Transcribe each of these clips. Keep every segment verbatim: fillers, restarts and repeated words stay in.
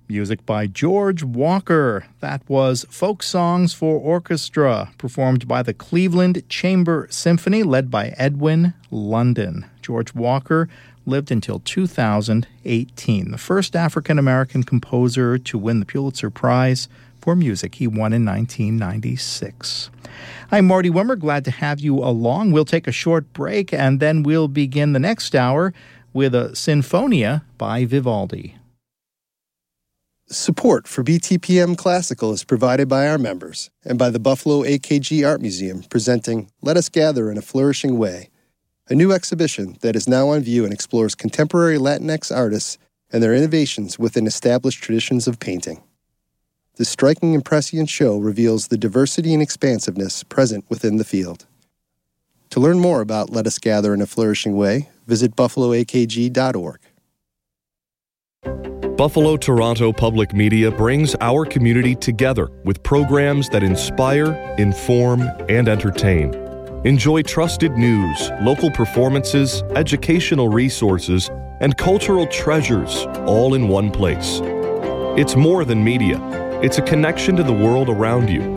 Music by George Walker. That was Folk Songs for Orchestra, performed by the Cleveland Chamber Symphony, led by Edwin London. George Walker lived until two thousand eighteen, the first African-American composer to win the Pulitzer Prize for music. He won in nineteen ninety-six. I'm Marty Wimmer, glad to have you along. We'll take a short break, and then we'll begin the next hour with a Sinfonia by Vivaldi. Support for B T P M Classical is provided by our members and by the Buffalo A K G Art Museum, presenting Let Us Gather in a Flourishing Way, a new exhibition that is now on view and explores contemporary Latinx artists and their innovations within established traditions of painting. This striking and prescient show reveals the diversity and expansiveness present within the field. To learn more about Let Us Gather in a Flourishing Way, visit buffalo a k g dot org. Buffalo Toronto Public Media brings our community together with programs that inspire, inform, and entertain. Enjoy trusted news, local performances, educational resources, and cultural treasures all in one place. It's more than media. It's a connection to the world around you.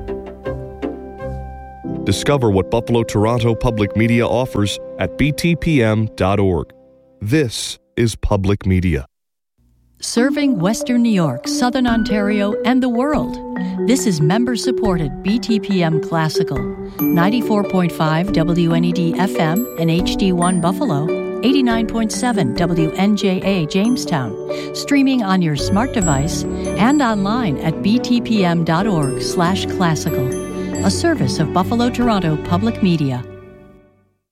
Discover what Buffalo Toronto Public Media offers at b t p m dot org. This is public media. Serving Western New York, Southern Ontario, and the world. This is member-supported B T P M Classical, ninety-four point five W N E D F M and H D one Buffalo, eighty-nine point seven W N J A Jamestown, streaming on your smart device and online at b t p m dot org slash classical, a service of Buffalo Toronto Public Media.